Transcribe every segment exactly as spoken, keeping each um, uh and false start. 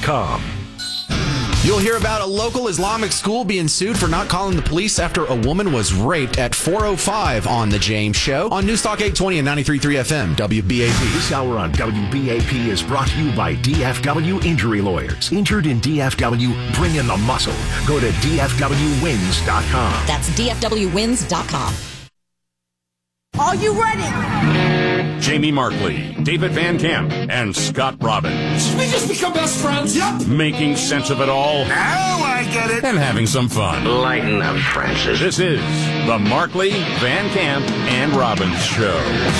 com. You'll hear about a local Islamic school being sued for not calling the police after a woman was raped at four oh five on The James Show on Newstalk eight twenty and ninety-three point three F M, W B A P. This hour on W B A P is brought to you by D F W Injury Lawyers. Injured in D F W? Bring in the muscle. Go to D F W wins dot com. That's D F W wins dot com. Are you ready? Jamie Markley, David Van Camp, and Scott Robbins. We just become best friends. Yep. Making sense of it all. Now I get it. And having some fun. Lighten up, Francis. This is the Markley, Van Camp, and Robbins Show.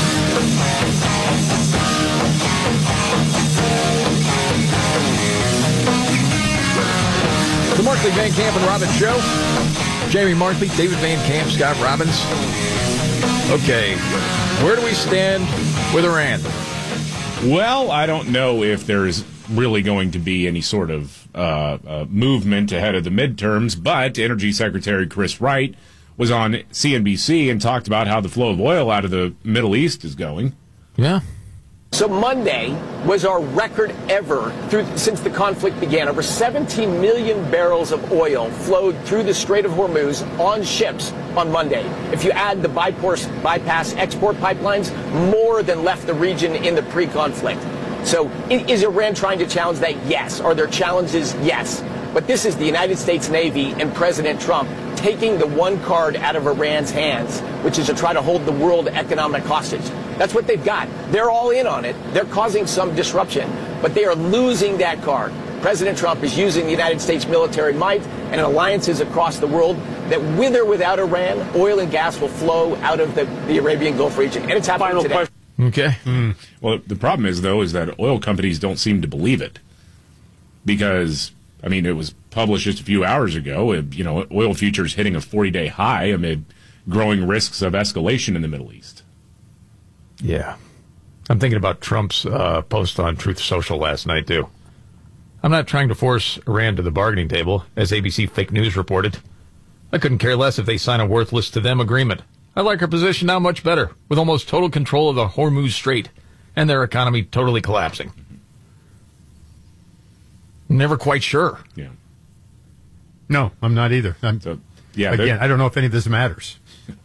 The Markley, Van Camp, and Robbins Show. Jamie Markley, David Van Camp, Scott Robbins. Okay, where do we stand with Iran? Well, I don't know if there's really going to be any sort of uh, uh, movement ahead of the midterms, but Energy Secretary Chris Wright was on C N B C and talked about how the flow of oil out of the Middle East is going. Yeah. So Monday was our record ever through, since the conflict began. Over seventeen million barrels of oil flowed through the Strait of Hormuz on ships on Monday. If you add the bypass, bypass export pipelines, more than left the region in the pre-conflict. So is Iran trying to challenge that? Yes. Are there challenges? Yes. But this is the United States Navy and President Trump taking the one card out of Iran's hands, which is to try to hold the world economic hostage. That's what they've got. They're all in on it. They're causing some disruption, but they are losing that card. President Trump is using the United States military might and alliances across the world that with or without Iran, oil and gas will flow out of the, the Arabian Gulf region. And it's happening Final today. Question. Okay. Mm. Well, the problem is, though, is that oil companies don't seem to believe it. Because, I mean, it was published just a few hours ago, you know, oil futures hitting a forty-day high amid growing risks of escalation in the Middle East. Yeah. I'm thinking about Trump's uh, post on Truth Social last night, too. I'm not trying to force Iran to the bargaining table, as A B C Fake News reported. I couldn't care less if they sign a worthless to them agreement. I like our position now much better, with almost total control of the Hormuz Strait and their economy totally collapsing. Never quite sure. Yeah. No, I'm not either. I'm, so, yeah. Again, I don't know if any of this matters.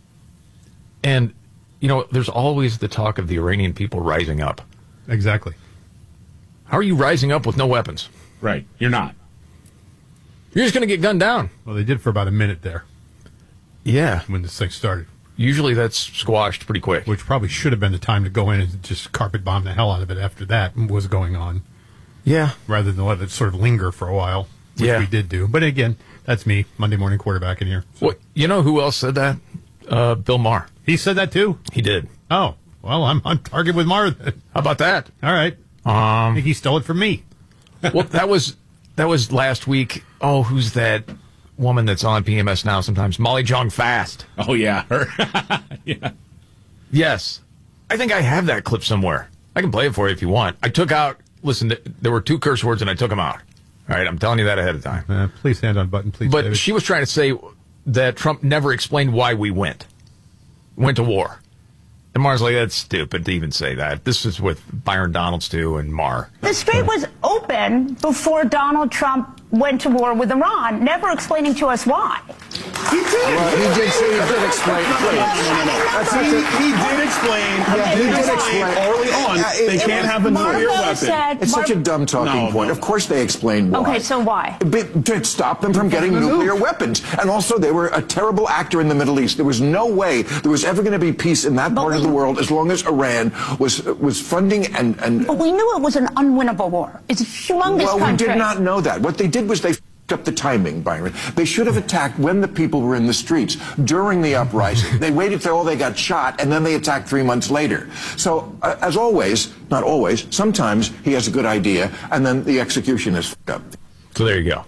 And, you know, there's always the talk of the Iranian people rising up. Exactly. How are you rising up with no weapons? Right. You're not. You're just going to get gunned down. Well, they did for about a minute there. Yeah. When this thing started. Usually that's squashed pretty quick. Which probably should have been the time to go in and just carpet bomb the hell out of it after that was going on. Yeah. Rather than let it sort of linger for a while, which yeah. we did do. But again, that's me, Monday morning quarterback in here. So. Well, you know who else said that? Uh, Bill Maher. He said that too? He did. Oh, well, I'm on target with Maher then. How about that? All right. Um, I think he stole it from me. Well, that was that was last week. Oh, who's that woman that's on P M S now sometimes? Molly Jong Fast. Oh, yeah. Her. Yeah. Yes. I think I have that clip somewhere. I can play it for you if you want. I took out, listen, there were two curse words and I took them out. All right, I'm telling you that ahead of time. Uh, please hand on button, please. But David. she was trying to say that Trump never explained why we went. Went to war. And Maher's like, that's stupid to even say that. This is with Byron Donalds, too, and Maher. The strait was open before Donald Trump went to war with Iran, never explaining to us why. He did. Well, he did say he did explain. That's such a, he did explain. Yeah, he he did did explain explain. early on. Uh, it, they it can't was, have a nuclear weapon. Said, it's Mar- such a dumb talking no, point. no. Of course they explained why. Okay, so why? But to stop them from getting nuclear weapons. And also, they were a terrible actor in the Middle East. There was no way there was ever going to be peace in that but part we, of the world as long as Iran was was funding and... and but we knew it was an unwinnable war. It's a humongous well, country. we did not know that. What they did was they f***ed up the timing, Byron. They should have attacked when the people were in the streets during the uprising. They waited till they got shot, and then they attacked three months later. So, uh, as always, not always, sometimes he has a good idea, and then the execution is f***ed up. So there you go.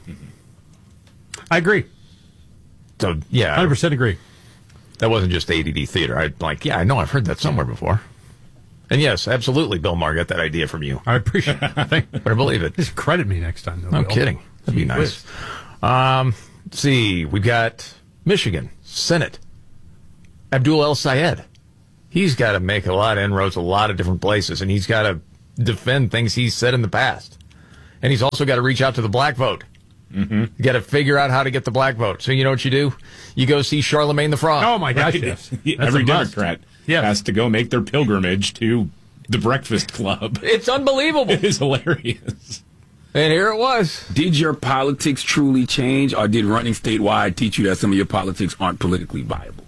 I agree. So, yeah. one hundred percent agree. That wasn't just A D D theater. I'm like, yeah, I know I've heard that somewhere before. And yes, absolutely, Bill Maher got that idea from you. I appreciate it. Thank But I believe it. Just credit me next time, though. No Bill. kidding. That'd be Gee nice. Um, let's see. We've got Michigan, Senate. Abdul El Sayed. He's got to make a lot of inroads a lot of different places, and he's got to defend things he's said in the past. And he's also got to reach out to the black vote. Mm-hmm. You got to figure out how to get the black vote. So you know what you do? You go see Charlemagne the Frog. Oh, my gosh, Right? yes. Every That's a must. Democrat Yes. has to go make their pilgrimage to the Breakfast Club. It's unbelievable. It is hilarious. And here it was. Did your politics truly change, or did running statewide teach you that some of your politics aren't politically viable?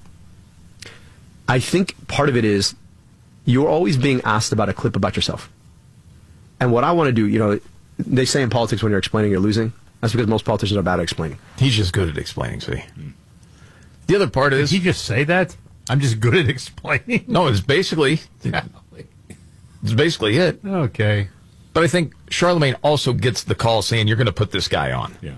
I think part of it is you're always being asked about a clip about yourself. And what I want to do, you know, they say in politics when you're explaining, you're losing. That's because most politicians are bad at explaining. He's just good at explaining, see. The other part is... Did he just say that? I'm just good at explaining? No, it's basically... It's basically it. Okay. But I think Charlemagne also gets the call saying, you're going to put this guy on. Yeah.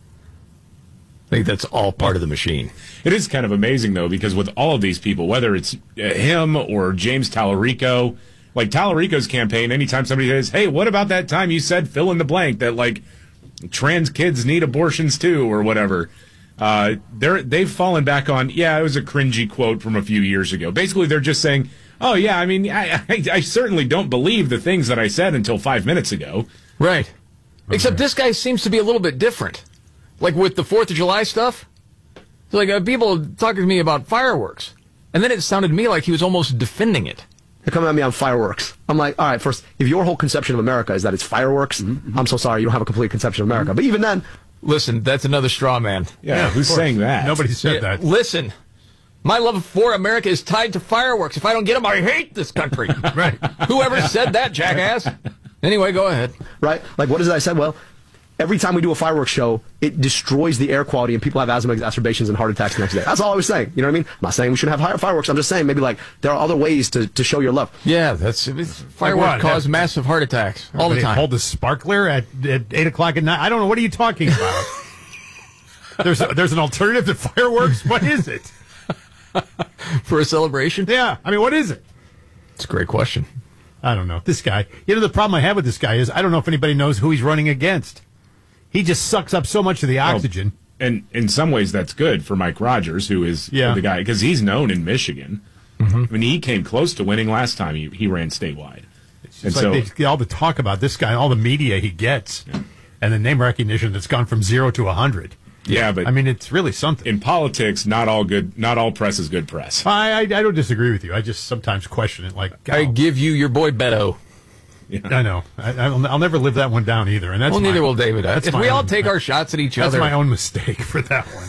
I think that's all part of the machine. It is kind of amazing, though, because with all of these people, whether it's uh, him or James Tallarico, like Tallarico's campaign, anytime somebody says, hey, what about that time you said fill in the blank that, like, trans kids need abortions too, or whatever, uh, they're, they've fallen back on, yeah, it was a cringy quote from a few years ago. Basically, they're just saying, oh, yeah, I mean, I, I, I certainly don't believe the things that I said until five minutes ago. Right. Okay. Except this guy seems to be a little bit different. Like with the fourth of July stuff, like uh, people talking to me about fireworks. And then it sounded to me like he was almost defending it. They're coming at me on fireworks. I'm like, all right, first, if your whole conception of America is that it's fireworks, mm-hmm. I'm so sorry, you don't have a complete conception of America. Mm-hmm. But even then... Listen, that's another straw man. Yeah, yeah who's saying that? Nobody said yeah, that. Listen, my love for America is tied to fireworks. If I don't get them, I hate this country. Right. Whoever said that, jackass? Anyway, go ahead. Right? Like, what is it I said? Well, every time we do a fireworks show, it destroys the air quality and people have asthma exacerbations and heart attacks the next day. That's all I was saying. You know what I mean? I'm not saying we shouldn't have fireworks. I'm just saying maybe like there are other ways to, to show your love. Yeah, that's it's, fireworks like cause have, massive heart attacks all the time. Hold the sparkler at, at eight o'clock at night. I don't know. What are you talking about? there's a, there's an alternative to fireworks. What is it? For a celebration? Yeah. I mean, what is it? It's a great question. I don't know. This guy. You know, the problem I have with this guy is I don't know if anybody knows who he's running against. He just sucks up so much of the oxygen. Well, and in some ways, that's good for Mike Rogers, who is yeah. the guy, because he's known in Michigan. Mm-hmm. I mean, he came close to winning last time he, he ran statewide. It's and like so, they, all the talk about this guy, all the media he gets, yeah. and the name recognition that's gone from zero to a hundred. Yeah, but I mean, it's really something. In politics, not all good, not all press is good press. I I, I don't disagree with you. I just sometimes question it. Like, I oh. give you your boy Beto. Yeah. I know. I, I'll, I'll never live that one down either. And that's well, neither my, will David. That's if we own, all take our shots at each that's other. That's my own mistake for that one.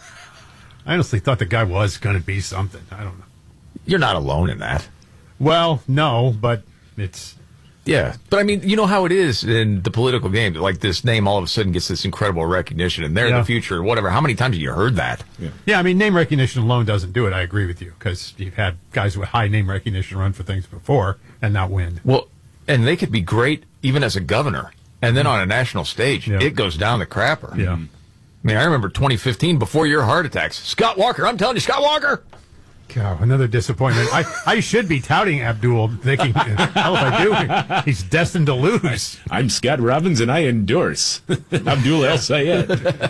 I honestly thought the guy was going to be something. I don't know. You're not alone in that. Well, no, but it's... Yeah, but I mean, you know how it is in the political game. Like this name all of a sudden gets this incredible recognition, and they're yeah. the future, whatever. How many times have you heard that? Yeah, yeah I mean, name recognition alone doesn't do it. I agree with you, because you've had guys with high name recognition run for things before and not win. Well, and they could be great even as a governor, and then on a national stage, yeah. it goes down the crapper. Yeah. I mean, I remember twenty fifteen, before your heart attacks. Scott Walker, I'm telling you, Scott Walker! God, another disappointment. I, I should be touting Abdul, thinking, hell if I do, he's destined to lose. I'm Scott Robbins, and I endorse Abdul El Sayed.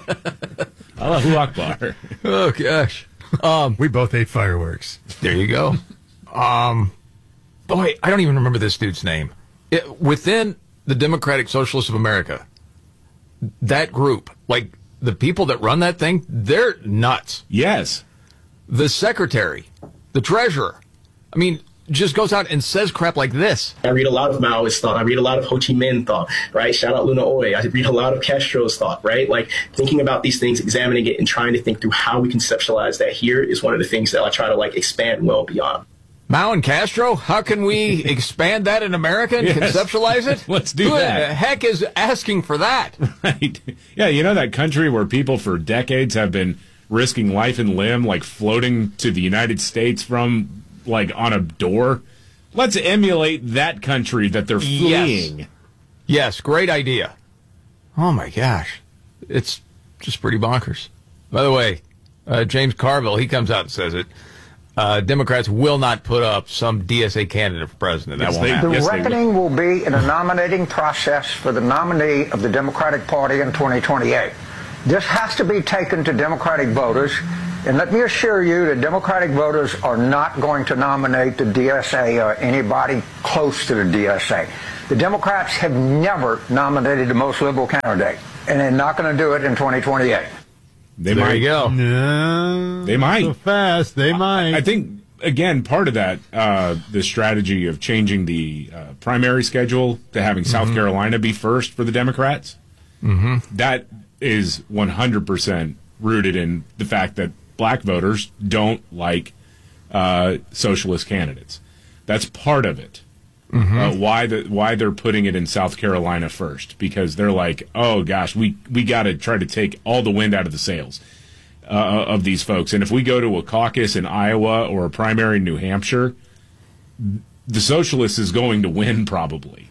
Allahu Akbar. Oh, gosh. Um, we both ate fireworks. There you go. Um, boy, I don't even remember this dude's name. It, within the Democratic Socialists of America, that group, like the people that run that thing, they're nuts. Yes. The secretary, the treasurer, I mean, just goes out and says crap like this. I read a lot of Maoist thought. I read a lot of Ho Chi Minh thought, right? Shout out Luna Oy. I read a lot of Castro's thought, right? Like thinking about these things, examining it, and trying to think through how we conceptualize that here is one of the things that I try to like expand well beyond. Mao and Castro, how can we expand that in America and yes. conceptualize it? Let's do Who that. Who the heck is asking for that? Right. Yeah, you know that country where people for decades have been risking life and limb, like floating to the United States from, like, on a door? Let's emulate that country that they're fleeing. Yes, yes, great idea. Oh, my gosh. It's just pretty bonkers. By the way, uh, James Carville, he comes out and says it. Uh, Democrats will not put up some D S A candidate for president. That yes, won't they, happen. The yes, reckoning will. will be in a nominating process for the nominee of the Democratic Party in twenty twenty-eight. This has to be taken to Democratic voters And let me assure you that Democratic voters are not going to nominate the D S A or anybody close to the D S A. The Democrats have never nominated the most liberal candidate, and they're not going to do it in twenty twenty-eight. They there might. you go. No, they might. So fast. They might. I, I think, again, part of that, uh, the strategy of changing the uh, primary schedule to having South Mm-hmm. Carolina be first for the Democrats, Mm-hmm. that is one hundred percent rooted in the fact that black voters don't like uh, socialist candidates. That's part of it. Mm-hmm. Uh, why the why they're putting it in South Carolina first, because they're like, oh gosh, we we got to try to take all the wind out of the sails uh, of these folks, and if we go to a caucus in Iowa or a primary in New Hampshire, the socialist is going to win probably.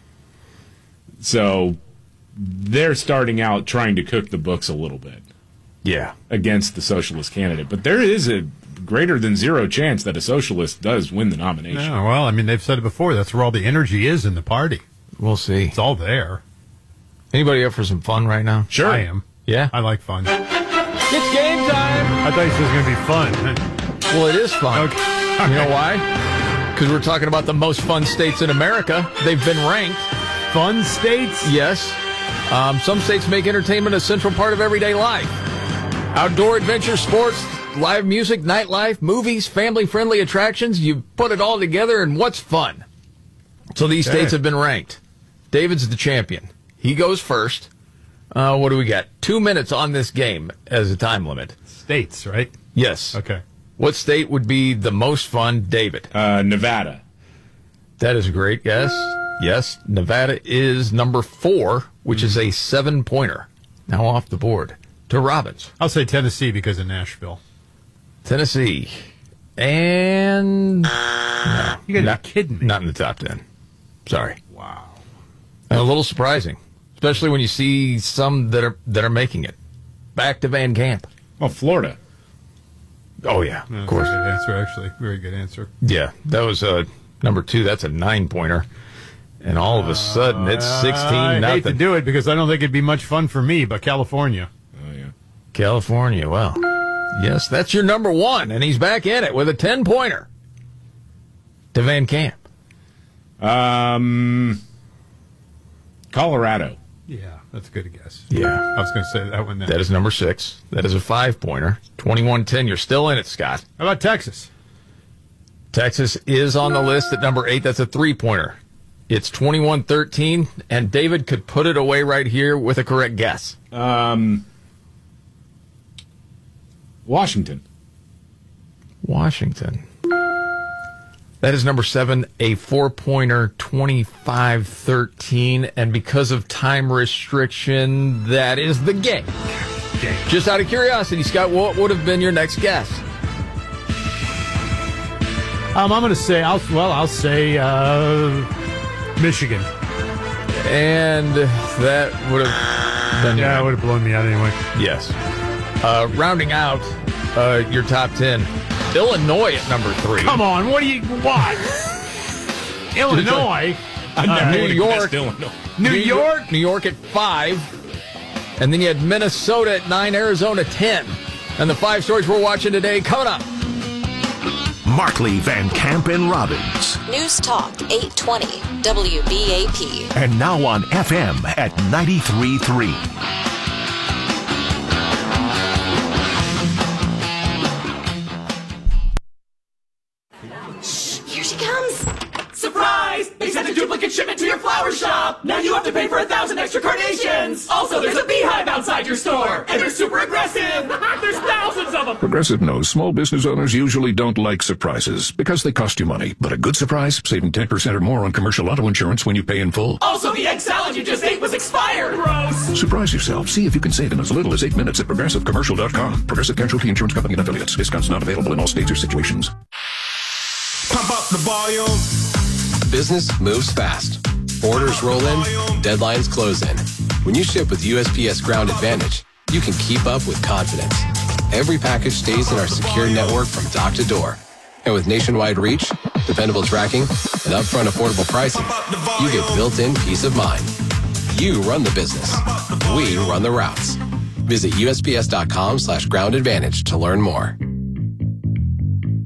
So they're starting out trying to cook the books a little bit. Yeah. Against the socialist candidate. But there is a greater than zero chance that a socialist does win the nomination. Yeah, well, I mean, they've said it before. That's where all the energy is in the party. We'll see. It's all there. Anybody up for some fun right now? Sure. I am. Yeah? I like fun. It's game time! I thought you said it was going to be fun. Well, it is fun. Okay. You know why? Because we're talking about the most fun states in America. They've been ranked. Fun states? Yes. Um, some states make entertainment a central part of everyday life. Outdoor adventure sports, live music, nightlife, movies, family-friendly attractions. You put it all together, and what's fun? So these Okay. states have been ranked. David's the champion. He goes first. Uh, what do we got? Two minutes on this game as a time limit. States, right? Yes. Okay. What state would be the most fun, David? Uh, Nevada. That is a great guess. Yes, Nevada is number four, which is a seven-pointer. Now off the board to Robbins. I'll say Tennessee because of Nashville. Tennessee. And... No, You gotta not, be kidding me. Not in the top ten. Sorry. Wow. And a little surprising, especially when you see some that are that are making it. Back to Van Camp. Well, Florida. Oh, yeah, No, of course. Good answer, actually. Very good answer. Yeah, that was uh, number two. That's a nine-pointer. And all of a sudden, it's sixteen I nothing. hate to do it because I don't think it'd be much fun for me, but California. Oh, yeah. California, well, yes, that's your number one, and he's back in it with a ten-pointer to Van Camp. Um, Colorado. Yeah, that's a good guess. Yeah. I was going to say that one then. That is number six. That is a five-pointer. twenty-one ten. You're still in it, Scott. How about Texas? Texas is on the list at number eight. That's a three-pointer. It's twenty-one thirteen, and David could put it away right here with a correct guess. Um, Washington. Washington. That is number seven, a four-pointer, twenty-five thirteen, and because of time restriction, that is the game. Game. Just out of curiosity, Scott, what would have been your next guess? Um, I'm going to say, I'll, well, I'll say uh, Michigan. And that would have been your Yeah, it would have blown me out anyway. Yes. Uh, rounding out uh, your top ten, Illinois at number three. Come on, what do you, what? Illinois? Uh, New York. Illinois. New York? New York at five. And then you had Minnesota at nine, Arizona ten. And the five stories we're watching today coming up. Markley, Van Camp, and Robbins. News Talk eight twenty W B A P. And now on F M at ninety-three point three. Here she comes! Surprise! They sent a duplicate shipment to your flower shop! Now you have to pay for a thousand extra carnations! Also, there's a beehive outside your store! And they're super aggressive! There's thousands of them! Progressive knows small business owners usually don't like surprises because they cost you money. But a good surprise, saving ten percent or more on commercial auto insurance when you pay in full. Also, the egg salad you just ate was expired! Gross! Surprise yourself. See if you can save in as little as eight minutes at progressive commercial dot com. Progressive Casualty Insurance Company and affiliates. Discounts not available in all states or situations. Pump up the volume. Business moves fast. Orders roll in, deadlines close in. When you ship with U S P S Ground Advantage, you can keep up with confidence. Every package stays in our secure network from dock to door. And with nationwide reach, dependable tracking, and upfront affordable pricing, you get built-in peace of mind. You run the business. We run the routes. Visit U S P S dot com slash ground advantage to learn more.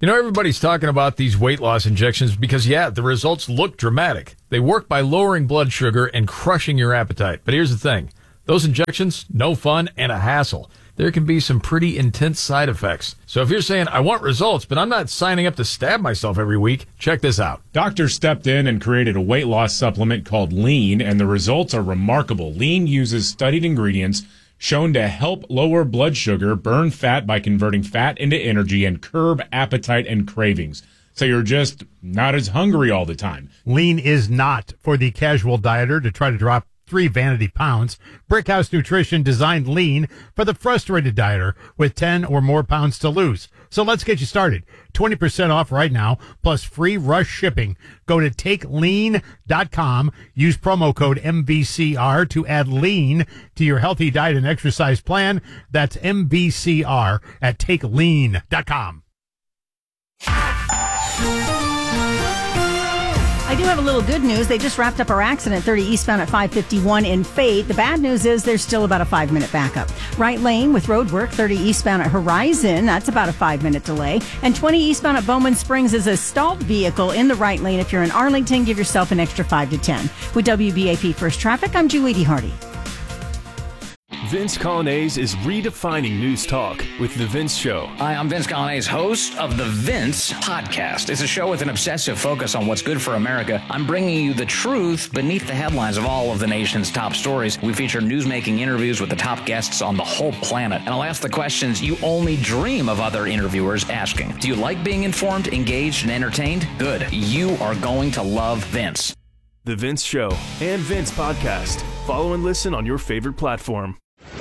You know, everybody's talking about these weight loss injections because, yeah, the results look dramatic. They work by lowering blood sugar and crushing your appetite. But here's the thing. Those injections, no fun and a hassle. There can be some pretty intense side effects. So if you're saying, I want results, but I'm not signing up to stab myself every week, check this out. Doctors stepped in and created a weight loss supplement called Lean, and the results are remarkable. Lean uses studied ingredients shown to help lower blood sugar, burn fat by converting fat into energy, and curb appetite and cravings. So you're just not as hungry all the time. Lean is not for the casual dieter to try to drop three vanity pounds. Brickhouse Nutrition designed Lean for the frustrated dieter with ten or more pounds to lose. So let's get you started. twenty percent off right now, plus free rush shipping. Go to take lean dot com. Use promo code M V C R to add Lean to your healthy diet and exercise plan. That's M V C R at take lean dot com. I do have a little good news. They just wrapped up our accident, thirty eastbound at five fifty-one in Fate. The bad news is there's still about a five-minute backup. Right lane with road work, thirty eastbound at Horizon. That's about a five-minute delay. And twenty eastbound at Bowman Springs is a stalled vehicle in the right lane. If you're in Arlington, give yourself an extra five to ten. With W B A P First Traffic, I'm Julie D. Hardy. Vince Colonnese is redefining news talk with The Vince Show. Hi, I'm Vince Colonnese, host of The Vince Podcast. It's a show with an obsessive focus on what's good for America. I'm bringing you the truth beneath the headlines of all of the nation's top stories. We feature newsmaking interviews with the top guests on the whole planet. And I'll ask the questions you only dream of other interviewers asking. Do you like being informed, engaged, and entertained? Good. You are going to love Vince. The Vince Show and Vince Podcast. Follow and listen on your favorite platform.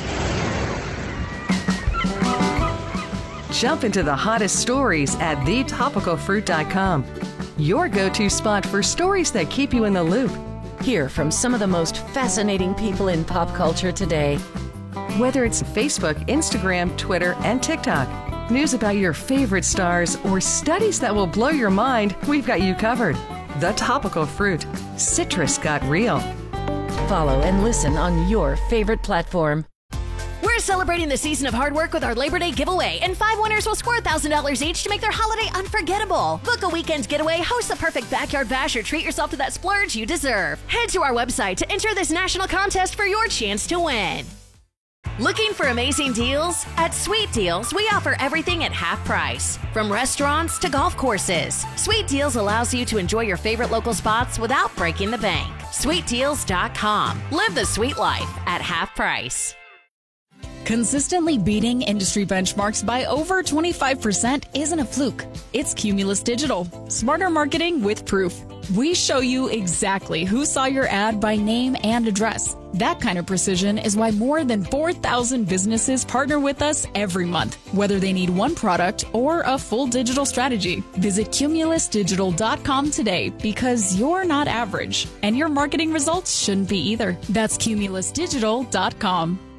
Jump into the hottest stories at the topical fruit dot com. Your go-to spot for stories that keep you in the loop. Hear from some of the most fascinating people in pop culture today. Whether it's Facebook, Instagram, Twitter, and TikTok, news about your favorite stars, or studies that will blow your mind, we've got you covered. The Topical Fruit. Citrus got real. Follow and listen on your favorite platform. We're celebrating the season of hard work with our Labor Day giveaway, and five winners will score one thousand dollars each to make their holiday unforgettable. Book a weekend getaway, host the perfect backyard bash, or treat yourself to that splurge you deserve. Head to our website to enter this national contest for your chance to win. Looking for amazing deals? At Sweet Deals, we offer everything at half price. From restaurants to golf courses, Sweet Deals allows you to enjoy your favorite local spots without breaking the bank. sweet deals dot com. Live the sweet life at half price. Consistently beating industry benchmarks by over twenty-five percent isn't a fluke. It's Cumulus Digital. Smarter marketing with proof. We show you exactly who saw your ad by name and address. That kind of precision is why more than four thousand businesses partner with us every month, whether they need one product or a full digital strategy. Visit cumulus digital dot com today, because you're not average, and your marketing results shouldn't be either. That's cumulus digital dot com.